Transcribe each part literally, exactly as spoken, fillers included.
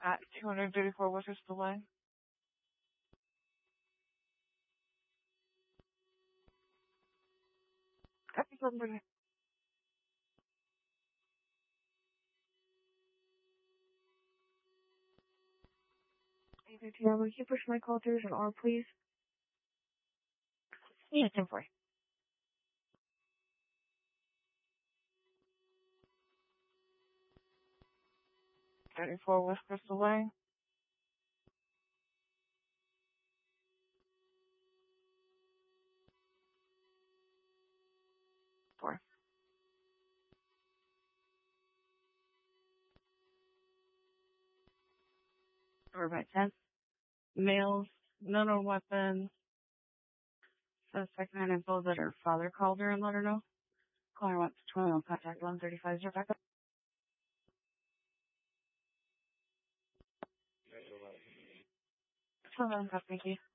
at two thirty-four West Crystal Lane. Copy, somebody. Can you push my call through an R, please? Yeah, ten four. thirty-four West Crystal Lane. Four. We're about ten. Males, no known weapons. Suspect nine info that her father called her and let her know. Caller wants twenty-one contact one thirty-five zero back up. twenty-one cup, thank you.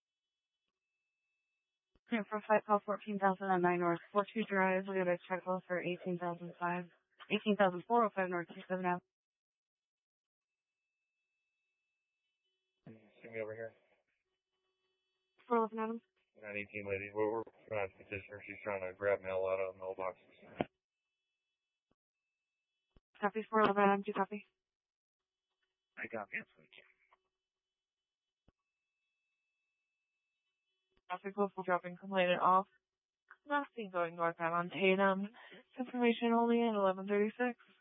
Yeah, for flight call fourteen thousand nine North four two Drive, we got a check call for eighteen thousand five. eighteen thousand four oh five North two seven Ave. See me over here. We're looking at him. nine eighteen lady. We're, we're trying to petition her. She's trying to grab mail out of mailboxes. Copy four eleven, I'm two copy. I got it. Traffic will dropping complainant off. Nothing going northbound on Tatum. Information only at eleven thirty-six.